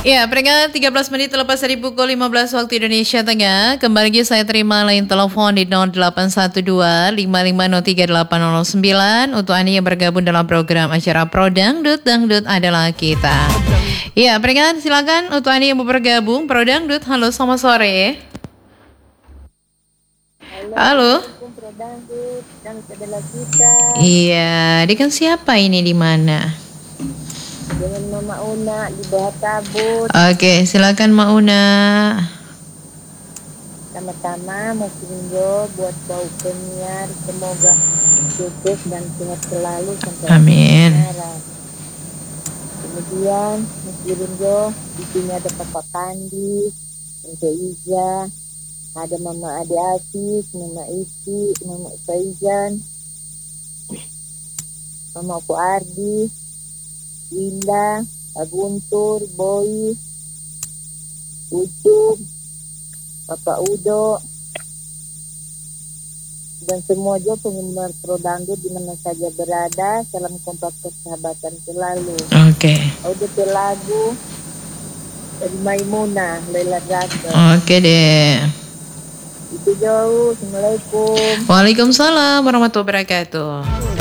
Ya, peringatan 13 menit lepas dari pukul 15 waktu Indonesia Tengah. Kembali lagi saya terima line telepon di 0812 5503 untuk Anda yang bergabung dalam program acara Pro Dangdut, Dangdut adalah kita. Ya, peringatan silakan untuk Anda yang mau bergabung. Pro Dangdut, halo selamat sore. Halo. Pro Dangdut, Dangdut adalah kita. Iya, dengan siapa ini di mana? Dengan Mama Una di bawah kabut. Oke, silakan Ma Una. Sama-sama Mokindo buat bau penyiar, semoga sukses dan sehat selalu sampai Amin. sekarang. Kemudian Mokindo di sini ada Papa Kandi, Tante Iza, ada Mama Ade Asis, Mama Isi, Mama Faizan, Mama Oku Ardi, Winda, Aguntur, Boy, Ucup, Bapak Udo, dan semua juga penggemar Pro Dangdut di mana saja berada. Salam kompak persahabatan selalu. Oke. Audio lagu dari Maimuna, Laila Drato. Oke deh. Itu jauh. Assalamualaikum. Waalaikumsalam warahmatullahi wabarakatuh.